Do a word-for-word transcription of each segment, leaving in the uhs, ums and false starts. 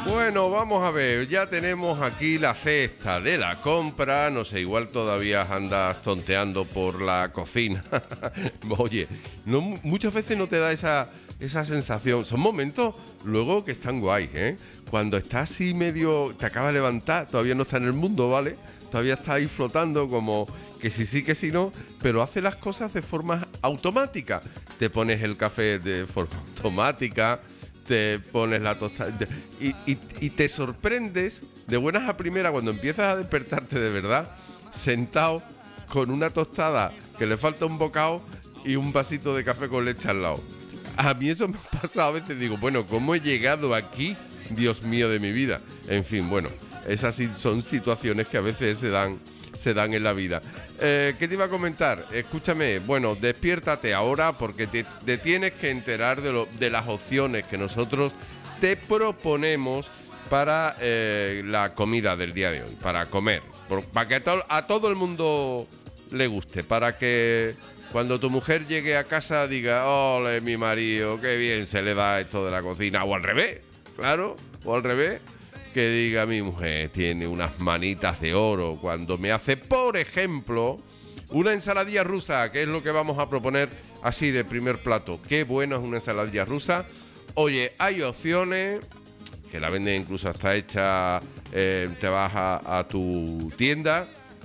Bueno, vamos a ver, ya tenemos aquí la cesta de la compra. No sé, igual todavía andas tonteando por la cocina. Oye, no, muchas veces no te da esa, esa sensación. Son momentos luego que están guays, ¿eh? Cuando estás así medio, te acabas de levantar, todavía no está en el mundo, ¿vale? Todavía está ahí flotando como que sí, sí, que sí, no, pero hace las cosas de forma automática. Te pones el café de forma automática, te pones la tostada y, y, y te sorprendes de buenas a primeras cuando empiezas a despertarte de verdad, sentado con una tostada que le falta un bocado y un vasito de café con leche al lado. A mí eso me ha pasado a veces, digo, bueno, ¿cómo he llegado aquí? Dios mío de mi vida. En fin, bueno, esas son situaciones que a veces se dan, se dan en la vida. Eh, ¿Qué te iba a comentar? Escúchame, bueno, despiértate ahora porque te, te tienes que enterar de, lo, de las opciones que nosotros te proponemos para eh, la comida del día de hoy, para comer, por, para que a, to, a todo el mundo le guste, para que cuando tu mujer llegue a casa diga, ole, mi marido, qué bien se le da esto de la cocina, o al revés, claro, o al revés, que diga mi mujer tiene unas manitas de oro cuando me hace, por ejemplo, una ensaladilla rusa, que es lo que vamos a proponer así de primer plato. Qué bueno es una ensaladilla rusa. Oye, hay opciones que la venden incluso hasta hecha, eh, te vas a, a tu tienda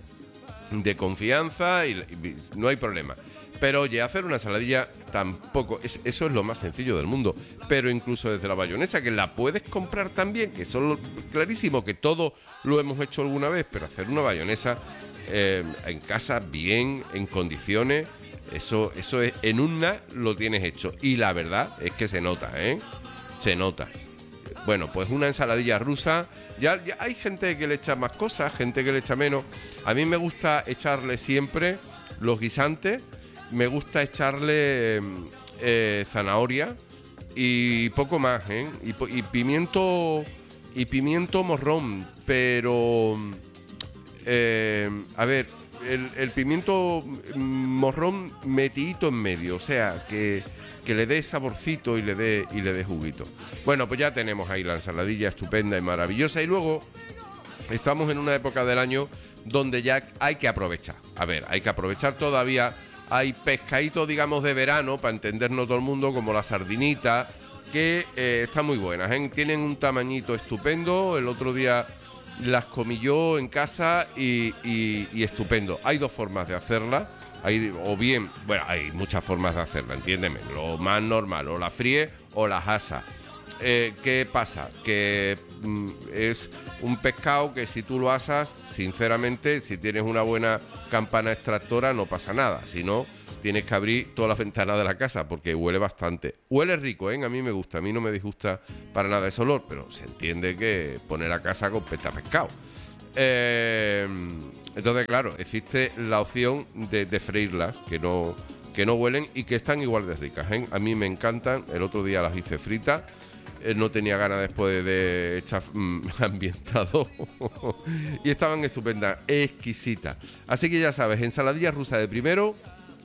de confianza y, y no hay problema. Pero oye, hacer una ensaladilla tampoco, es, eso es lo más sencillo del mundo. Pero incluso desde la mayonesa, que la puedes comprar también, que son clarísimo que todo lo hemos hecho alguna vez, pero hacer una mayonesa eh, en casa, bien, en condiciones, eso, eso es, en una lo tienes hecho. Y la verdad es que se nota, ¿eh? Se nota. Bueno, pues una ensaladilla rusa, ya, ya hay gente que le echa más cosas, gente que le echa menos. A mí me gusta echarle siempre los guisantes. Me gusta echarle eh, zanahoria y poco más, ¿eh? Y, y pimiento y pimiento morrón, pero eh, a ver, el, el pimiento morrón metidito en medio, o sea, que, que le dé saborcito y le dé y le dé juguito. Bueno, pues ya tenemos ahí la ensaladilla estupenda y maravillosa y luego estamos en una época del año donde ya hay que aprovechar. A ver, hay que aprovechar todavía. Hay pescaditos, digamos, de verano, para entendernos todo el mundo, como la sardinita, que eh, están muy buenas, ¿eh? Tienen un tamañito estupendo. El otro día las comí yo en casa y, y, y estupendo. Hay dos formas de hacerla. Hay, o bien, bueno, hay muchas formas de hacerla, entiéndeme. Lo más normal, o la fríe o las asas. Eh, ¿Qué pasa? Que mm, es un pescado que si tú lo asas, sinceramente, si tienes una buena campana extractora no pasa nada, si no tienes que abrir todas las ventanas de la casa porque huele bastante. Huele rico, ¿eh? A mí me gusta, a mí no me disgusta para nada ese olor, pero se entiende que poner a casa con pesta pescado. Eh, entonces, claro, existe la opción de, de freírlas, que no, que no huelen y que están igual de ricas, ¿eh? A mí me encantan, el otro día las hice fritas. No tenía ganas después de echar mmm, ambientado y estaban estupendas, exquisitas. Así que ya sabes, ensaladilla rusa de primero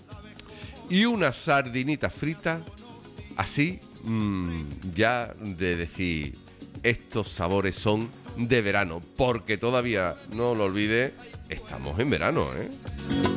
y una sardinita frita, así mmm, ya de decir, estos sabores son de verano, porque todavía, no lo olvides, estamos en verano, ¿eh?